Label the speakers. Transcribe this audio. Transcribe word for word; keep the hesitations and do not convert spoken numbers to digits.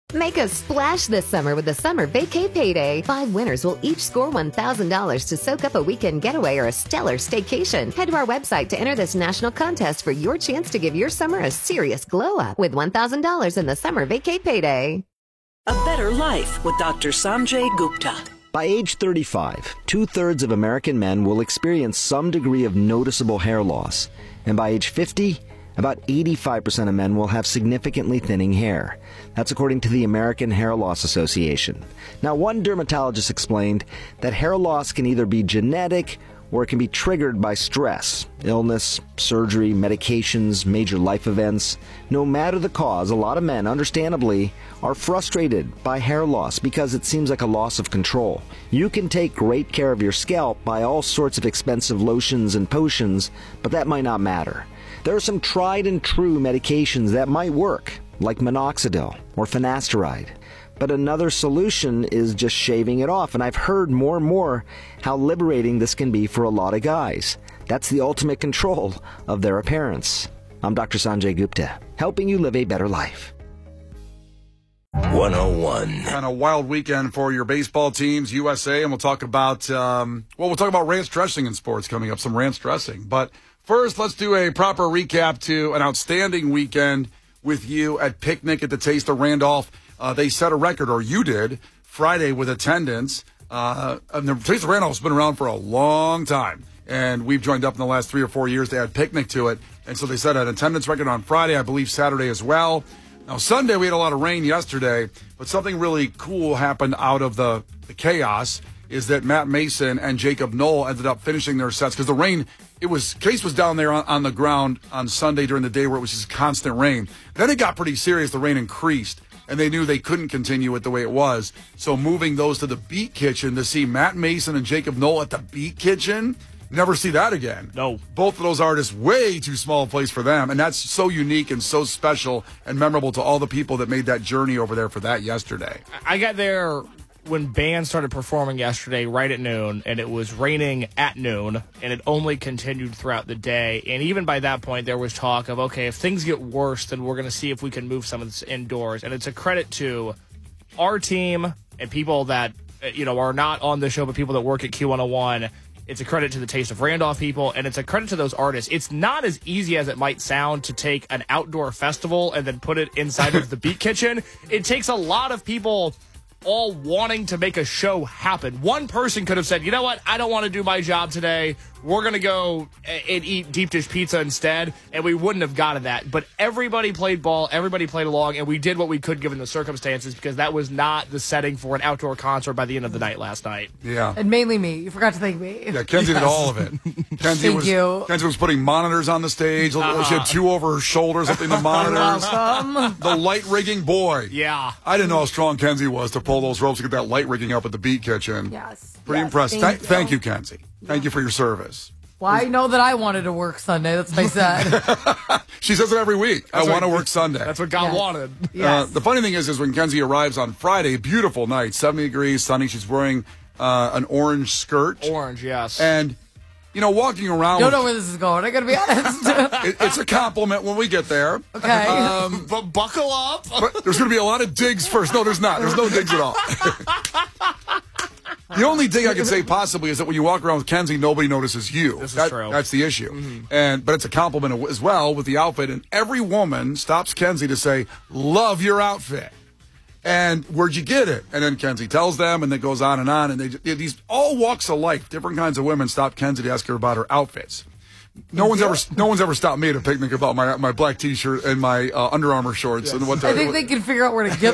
Speaker 1: Make a splash this summer with the Summer Vacay Payday. Five winners will each score one thousand dollars to soak up a weekend getaway or a stellar staycation. Head to our website to enter this national contest for your chance to give your summer a serious glow-up with one thousand dollars in the Summer Vacay Payday.
Speaker 2: A better life with Doctor Sanjay Gupta.
Speaker 3: By age thirty-five, two-thirds of American men will experience some degree of noticeable hair loss. And by age fifty, about eighty-five percent of men will have significantly thinning hair. That's according to the American Hair Loss Association. Now, one dermatologist explained that hair loss can either be genetic or it can be triggered by stress, illness, surgery, medications, major life events. No matter the cause, a lot of men, understandably, are frustrated by hair loss because it seems like a loss of control. You can take great care of your scalp by all sorts of expensive lotions and potions, but that might not matter. There are some tried and true medications that might work, like minoxidil or finasteride. But another solution is just shaving it off, and I've heard more and more how liberating this can be for a lot of guys. That's the ultimate control of their appearance. I'm Doctor Sanjay Gupta, helping you live a better life.
Speaker 4: one oh one.
Speaker 5: Kind of wild weekend for your baseball teams, U S A, and we'll talk about, um, well, we'll talk about ranch dressing in sports coming up, some ranch dressing. But first, let's do a proper recap to an outstanding weekend with you at Picnic at the Taste of Randolph. Uh, they set a record, or you did, Friday with attendance. Uh, and the Taste of Randolph's been around for a long time, and we've joined up in the last three or four years to add Picnic to it. And so they set an attendance record on Friday, I believe Saturday as well. Now, Sunday, we had a lot of rain yesterday, but something really cool happened out of the, the chaos is that Matt Mason and Jacob Knoll ended up finishing their sets because the rain, it was, Case was down there on, on the ground on Sunday during the day where it was just constant rain. Then it got pretty serious. The rain increased, and they knew they couldn't continue it the way it was. So moving those to the Beat Kitchen to see Matt Mason and Jacob Knoll at the Beat Kitchen, never see that again.
Speaker 6: No.
Speaker 5: Both of those artists, way too small a place for them. And that's so unique and so special and memorable to all the people that made that journey over there for that yesterday.
Speaker 6: I got there when bands started performing yesterday right at noon, and it was raining at noon, and it only continued throughout the day. And even by that point, there was talk of, okay, if things get worse, then we're going to see if we can move some of this indoors. And it's a credit to our team and people that, you know, are not on the show, but people that work at Q one oh one. It's a credit to the Taste of Randolph people, and it's a credit to those artists. It's not as easy as it might sound to take an outdoor festival and then put it inside of the Beat Kitchen. It takes a lot of people all wanting to make a show happen. One person could have said, you know what, I don't want to do my job today. We're going to go and eat deep dish pizza instead, and we wouldn't have gotten that. But everybody played ball, everybody played along, and we did what we could given the circumstances because that was not the setting for an outdoor concert by the end of the night last night.
Speaker 5: Yeah.
Speaker 7: And mainly me. You forgot to thank me.
Speaker 5: Yeah, Kenzie yes. did all of it. Kenzie
Speaker 7: Thank
Speaker 5: was,
Speaker 7: you.
Speaker 5: Kenzie was putting monitors on the stage. Uh-huh. She had two over her shoulders up in the monitors.
Speaker 7: Welcome.
Speaker 5: The light rigging, boy.
Speaker 6: Yeah.
Speaker 5: I didn't know how strong Kenzie was to pull those ropes to get that light rigging up at the Beat Kitchen.
Speaker 7: Yes.
Speaker 5: Pretty
Speaker 7: yes,
Speaker 5: impressive.
Speaker 7: Thank,
Speaker 5: Th- thank you, Kenzie. Thank you for your service.
Speaker 7: Well, I know that I wanted to work Sunday. That's what I said.
Speaker 5: She says it every week.
Speaker 6: That's
Speaker 5: I want to
Speaker 6: what,
Speaker 5: work Sunday.
Speaker 6: That's what God
Speaker 7: yes.
Speaker 6: wanted.
Speaker 7: Yes.
Speaker 5: Uh, the funny thing is, is when Kenzie arrives on Friday, beautiful night, seventy degrees, sunny. She's wearing uh, an orange skirt.
Speaker 6: Orange, yes.
Speaker 5: And, you know, walking around.
Speaker 7: Don't
Speaker 5: with,
Speaker 7: know where this is going. I got to be honest.
Speaker 5: it, it's a compliment when we get there.
Speaker 7: Okay.
Speaker 5: Um,
Speaker 6: but buckle up.
Speaker 5: But there's going to be a lot of digs first. No, there's not. There's no digs at all. The only thing I can say possibly is that when you walk around with Kenzie, nobody notices you.
Speaker 6: This is
Speaker 5: that,
Speaker 6: true.
Speaker 5: That's the issue.
Speaker 6: Mm-hmm.
Speaker 5: And but it's a compliment as well with the outfit. And every woman stops Kenzie to say, "Love your outfit." And where'd you get it? And then Kenzie tells them, and it goes on and on. And they these all walks of life, different kinds of women stop Kenzie to ask her about her outfits. No one's ever no one's ever stopped me at a picnic about my my black T-shirt and my uh, Under Armour shorts
Speaker 6: yes.
Speaker 5: and what.
Speaker 7: I think they can figure out where to get